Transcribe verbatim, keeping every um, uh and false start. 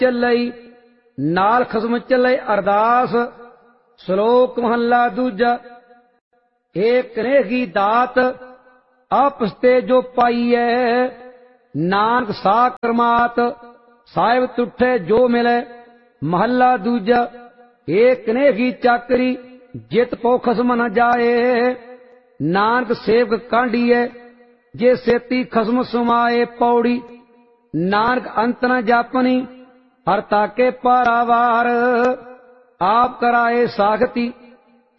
ਚੱਲਈ ਨਾਲ ਖਸਮ ਚੱਲੇ ਅਰਦਾਸ। ਸ਼ਲੋਕ ਮਹੱਲਾ ਦੂਜਾ। ਏਕ ਕਨੇਗੀ ਦਾਤ ਆਪਸ ਤੇ ਜੋ ਪਾਈਐ, ਨਾਨਕ ਸਾ ਕਰਮਾਤ ਸਾਹਿਬ ਤੁਠੇ ਜੋ ਮਿਲੇ। ਮਹੱਲਾ ਦੂਜਾ। ਏਕ ਕਨੇਗੀ ਚਾਕਰੀ ਜਿਤ ਕੋ ਖਸਮ ਨ ਜਾਏ, ਨਾਨਕ ਸੇਵਕ ਕਾਂਢੀਐ ਜੇ ਸੇਤੀ ਖਸਮ ਸਮਾਏ। ਪੌੜੀ। ਨਾਨਕ ਅੰਤ ਨ ਜਾਪਨੀ ਹਰ ਤਾਕੇ ਪਾਰਾਵਾਰ, ਆਪ ਕਰਾਏ ਸਾਖਤੀ